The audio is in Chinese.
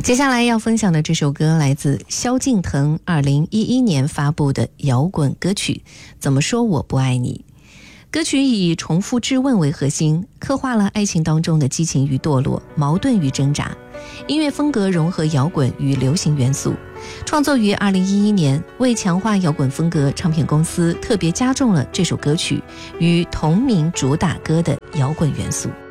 接下来要分享的这首歌来自萧敬腾2011年发布的摇滚歌曲《怎么说我不爱你》。歌曲以重复质问为核心，刻画了爱情当中的激情与堕落、矛盾与挣扎。音乐风格融合摇滚与流行元素，创作于2011年，为强化摇滚风格，唱片公司特别加重了这首歌曲与同名主打歌的摇滚元素。